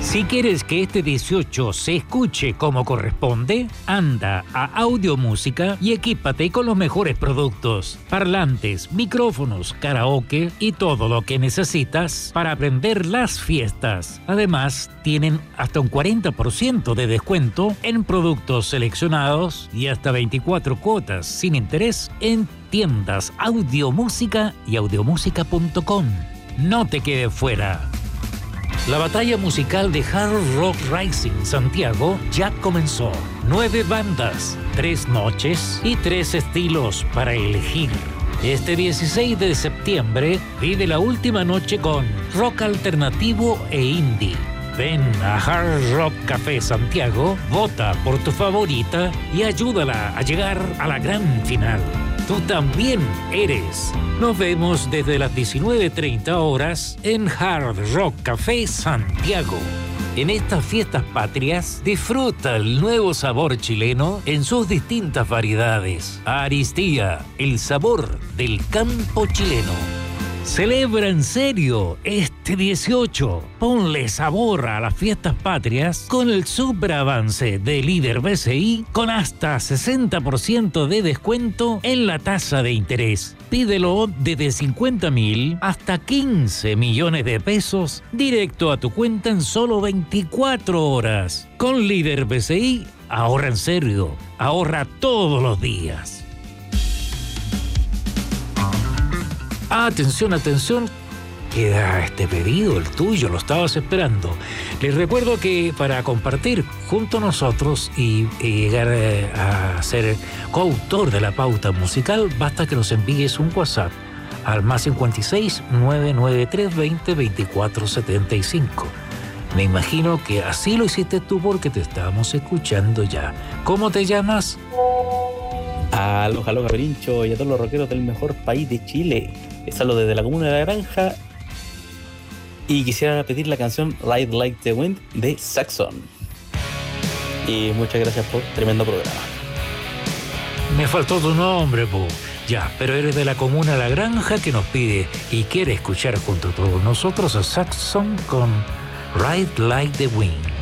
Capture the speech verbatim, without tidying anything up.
Si quieres que este dieciocho se escuche como corresponde, anda a Audiomúsica y equípate con los mejores productos, parlantes, micrófonos, karaoke y todo lo que necesitas para aprender las fiestas. Además, tienen hasta un cuarenta por ciento de descuento en productos seleccionados y hasta veinticuatro cuotas sin interés en tiendas Audiomúsica y audiomúsica punto com. No te quedes fuera. La batalla musical de Hard Rock Rising Santiago ya comenzó. Nueve bandas, tres noches y tres estilos para elegir. Este dieciséis de septiembre vive la última noche con rock alternativo e indie. Ven a Hard Rock Café Santiago, vota por tu favorita y ayúdala a llegar a la gran final. Tú también eres. Nos vemos desde las diecinueve treinta horas en Hard Rock Café Santiago. En estas fiestas patrias, disfruta el nuevo sabor chileno en sus distintas variedades. Aristía, el sabor del campo chileno. Celebra en serio este dieciocho. Ponle sabor a las fiestas patrias con el superavance de Líder B C I con hasta sesenta por ciento de descuento en la tasa de interés. Pídelo desde cincuenta mil hasta quince millones de pesos directo a tu cuenta en solo veinticuatro horas. Con Líder B C I, ahorra en serio. Ahorra todos los días. Atención, atención, queda este pedido, el tuyo, lo estabas esperando. Les recuerdo que para compartir junto a nosotros y, y llegar a ser coautor de la pauta musical, basta que nos envíes un WhatsApp al más cincuenta y seis, nueve nueve tres, veinte, veinticuatro setenta y cinco. Me imagino que así lo hiciste tú porque te estábamos escuchando ya. ¿Cómo te llamas? Aloha, aloha, Perincho, y a todos los rockeros del mejor país de Chile. Les hablo desde la comuna de La Granja y quisiera pedir la canción Ride Like the Wind de Saxon. Y muchas gracias por tremendo programa. Me faltó tu nombre, po. Ya, pero eres de la comuna La Granja que nos pide y quiere escuchar junto a todos nosotros a Saxon con Ride Like the Wind.